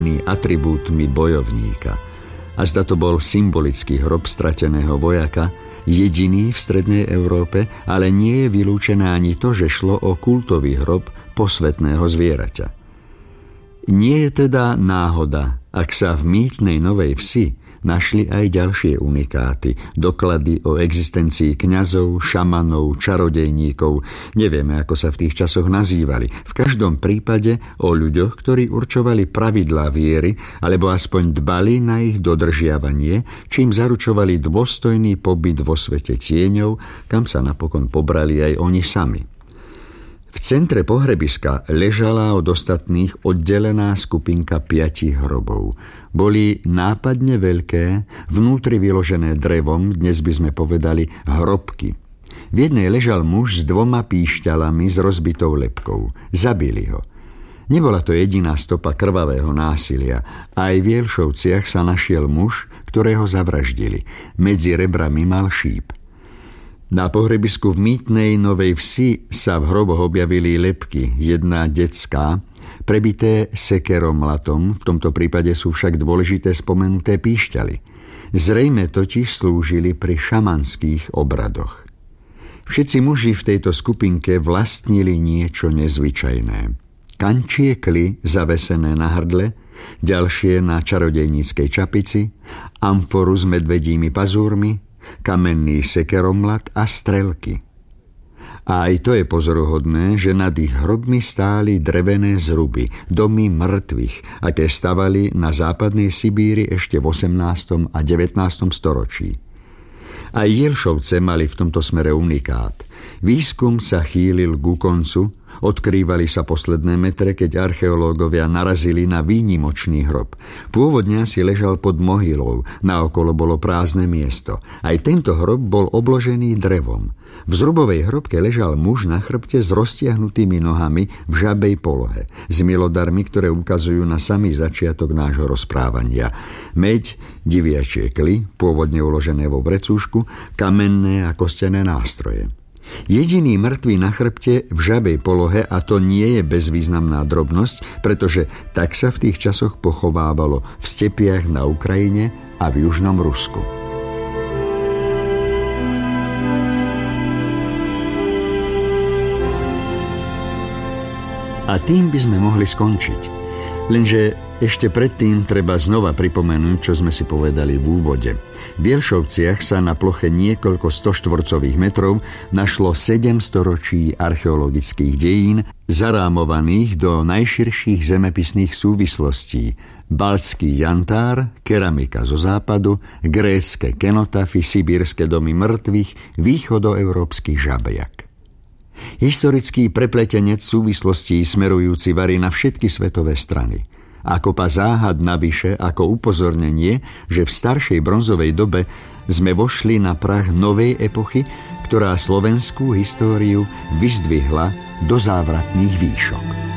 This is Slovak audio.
atribútmi bojovníka. A zda to bol symbolický hrob strateného vojaka, jediný v strednej Európe, ale nie je vylúčené ani to, že šlo o kultový hrob posvätného zvieraťa. Nie je teda náhoda, ak sa v mýtnej Novej Vsi našli aj ďalšie unikáty, doklady o existencii kňazov, šamanov, čarodejníkov, nevieme, ako sa v tých časoch nazývali. V každom prípade o ľuďoch, ktorí určovali pravidlá viery, alebo aspoň dbali na ich dodržiavanie, čím zaručovali dôstojný pobyt vo svete tieňov, kam sa napokon pobrali aj oni sami. V centre pohrebiska ležala od ostatných oddelená skupinka 5 hrobov. Boli nápadne veľké, vnútri vyložené drevom, dnes by sme povedali hrobky. V jednej ležal muž s 2 píšťalami s rozbitou lebkou. Zabili ho. Nebola to jediná stopa krvavého násilia. Aj v Jelšovciach sa našiel muž, ktorého zavraždili. Medzi rebrami mal šíp. Na pohrebisku v mýtnej Novej Vsi sa v hroboch objavili lebky, jedna detská, prebité sekerom latom, v tomto prípade sú však dôležité spomenuté píšťaly. Zrejme totiž slúžili pri šamanských obradoch. Všetci muži v tejto skupinke vlastnili niečo nezvyčajné. Kančiekly zavesené na hrdle, ďalšie na čarodejníckej čapici, amforu s medvedími pazúrmi, kamenný sekeromlat a strelky. A aj to je pozoruhodné, že nad ich hrobmi stáli drevené zruby, domy mŕtvych, aké stavali na západnej Sibíri ešte v 18. a 19. storočí. Aj Jelšovce mali v tomto smere unikát. Výskum sa chýlil ku koncu, odkrývali sa posledné metre, keď archeológovia narazili na výnimočný hrob. Pôvodne si ležal pod mohylou, naokolo bolo prázdne miesto. Aj tento hrob bol obložený drevom. V zrubovej hrobke ležal muž na chrbte s roztiahnutými nohami v žabej polohe, s milodarmi, ktoré ukazujú na samý začiatok nášho rozprávania. Meď, diviačie kly, pôvodne uložené vo vrecúšku, kamenné a kostené nástroje. Jediný mŕtvý na chrbte v žabej polohe, a to nie je bezvýznamná drobnosť, pretože tak sa v tých časoch pochovávalo v stepiach na Ukrajine a v južnom Rusku. A tým by sme mohli skončiť. Lenže ešte predtým treba znova pripomenúť, čo sme si povedali v úvode. V Jelšovciach sa na ploche niekoľko 100 štvorcových metrov našlo 7 storočí archeologických dejín, zarámovaných do najširších zemepisných súvislostí. Baltský jantár, keramika zo západu, grécke kenotafy, sibírske domy mŕtvych, východoeurópsky žabejak. Historický prepletenec súvislostí smerujúci varí na všetky svetové strany. A kopa záhad navyše ako upozornenie, že v staršej bronzovej dobe sme vošli na prah novej epochy, ktorá slovenskú históriu vyzdvihla do závratných výšok.